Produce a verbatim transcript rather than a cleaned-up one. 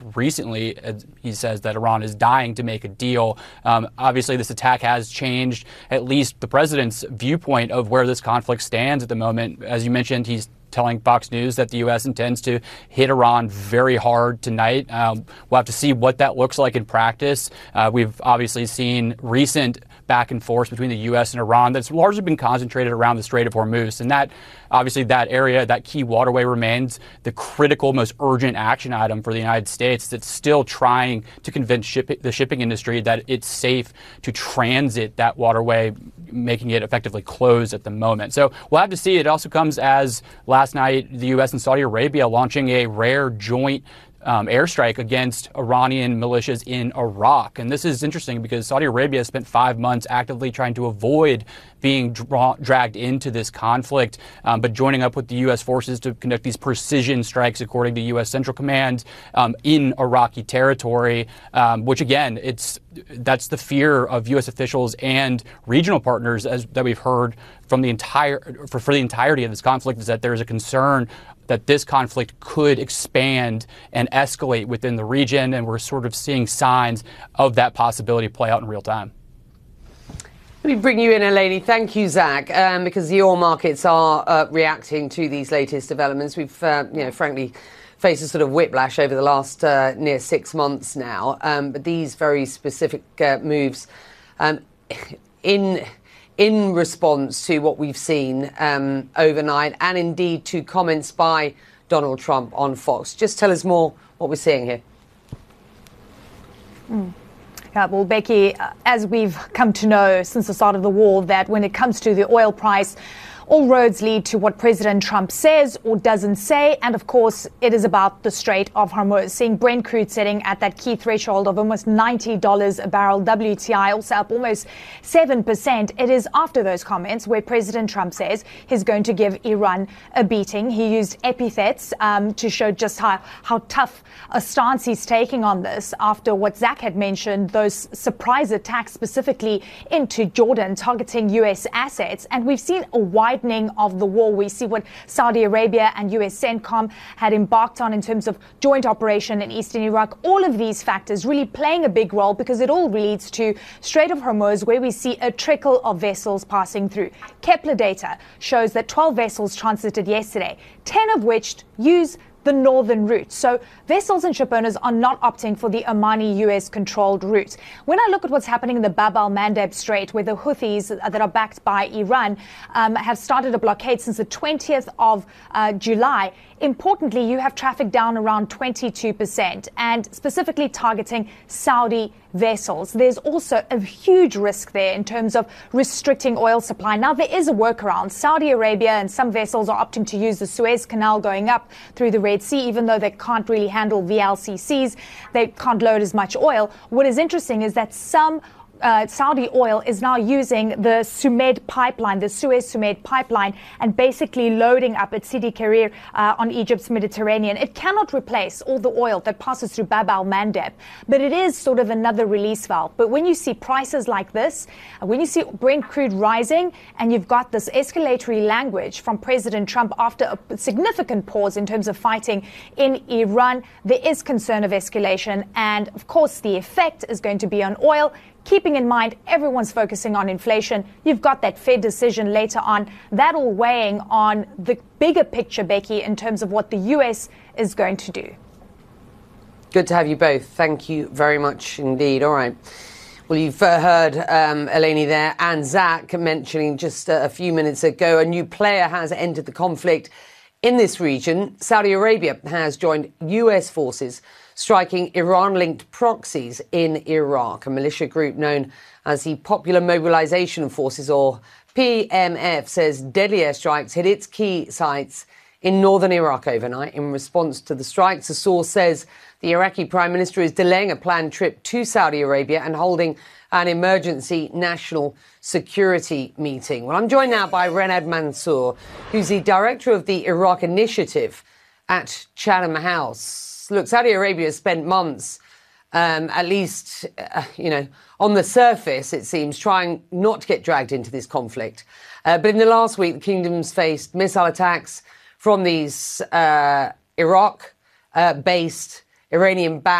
recently. He says that Iran is dying to make a deal. Um, obviously, this attack has changed at least the president's viewpoint of where this conflict stands at the moment. As you mentioned, he's telling Fox News that the U S intends to hit Iran very hard tonight. Um, we'll have to see what that looks like in practice. Uh, we've obviously seen recent back and forth between the U S and Iran that's largely been concentrated around the Strait of Hormuz. And that, obviously, that area, that key waterway remains the critical, most urgent action item for the United States that's still trying to convince ship, the shipping industry that it's safe to transit that waterway, making it effectively closed at the moment. So we'll have to see. It also comes as last night the U S and Saudi Arabia launching a rare joint Um, airstrike against Iranian militias in Iraq. And this is interesting because Saudi Arabia spent five months actively trying to avoid being dra- dragged into this conflict, um, but joining up with the U S forces to conduct these precision strikes, according to U S Central Command, um, in Iraqi territory, um, which again, it's that's the fear of U S officials and regional partners, as that we've heard from the entire for, for the entirety of this conflict, is that there's a concern that this conflict could expand and escalate within the region, and we're sort of seeing signs of that possibility play out in real time. Let me bring you in, Eleni. Thank you, Zach, um, because the oil markets are uh, reacting to these latest developments. We've, uh, you know, frankly, faced a sort of whiplash over the last uh, near six months now. Um, but these very specific uh, moves, um, in in response to what we've seen um, overnight, and indeed to comments by Donald Trump on Fox. Just tell us more what we're seeing here. Mm. Yeah, well, Becky, as we've come to know since the start of the war, that when it comes to the oil price, all roads lead to what President Trump says or doesn't say. And of course, it is about the Strait of Hormuz, seeing Brent crude sitting at that key threshold of almost ninety dollars a barrel. W T I also up almost seven percent. It is after those comments where President Trump says he's going to give Iran a beating. He used epithets um, to show just how, how tough a stance he's taking on this after what Zach had mentioned, those surprise attacks specifically into Jordan targeting U S assets. And we've seen a wide of the war. We see what Saudi Arabia and U S CENTCOM had embarked on in terms of joint operation in eastern Iraq. All of these factors really playing a big role because it all leads to Strait of Hormuz, where we see a trickle of vessels passing through. Kepler data shows that twelve vessels transited yesterday, ten of which use the northern route. So vessels and ship owners are not opting for the Omani U S-controlled route. When I look at what's happening in the Bab al-Mandeb Strait, where the Houthis that are backed by Iran um, have started a blockade since the twentieth of uh, July, importantly, you have traffic down around twenty-two percent and specifically targeting Saudi vessels. There's also a huge risk there in terms of restricting oil supply. Now, there is a workaround. Saudi Arabia and some vessels are opting to use the Suez Canal going up through the Red Sea, even though they can't really handle V L C Cs. They can't load as much oil. What is interesting is that some Uh, Saudi oil is now using the Sumed pipeline, the Suez Sumed pipeline, and basically loading up at Sidi Kerir uh, on Egypt's Mediterranean. It cannot replace all the oil that passes through Bab al-Mandeb, but it is sort of another release valve. But when you see prices like this, when you see Brent crude rising, and you've got this escalatory language from President Trump after a significant pause in terms of fighting in Iran, there is concern of escalation. And of course, the effect is going to be on oil. Keeping in mind, everyone's focusing on inflation. You've got that Fed decision later on. That all weighing on the bigger picture, Becky, in terms of what the U S is going to do. Good to have you both. Thank you very much indeed. All right. Well, you've uh, heard um, Eleni there and Zach mentioning just uh, a few minutes ago, a new player has entered the conflict in this region. Saudi Arabia has joined U S forces striking Iran-linked proxies in Iraq, a militia group known as the Popular Mobilization Forces, or P M F, says deadly airstrikes hit its key sites in northern Iraq overnight. In response to the strikes, a source says the Iraqi Prime Minister is delaying a planned trip to Saudi Arabia and holding an emergency national security meeting. Well, I'm joined now by Renad Mansour, who's the director of the Iraq Initiative at Chatham House. Look, Saudi Arabia has spent months, um, at least, uh, you know, on the surface, it seems, trying not to get dragged into this conflict. Uh, but in the last week, the kingdom's faced missile attacks from these uh, Iraq-based, uh, Iranian-backed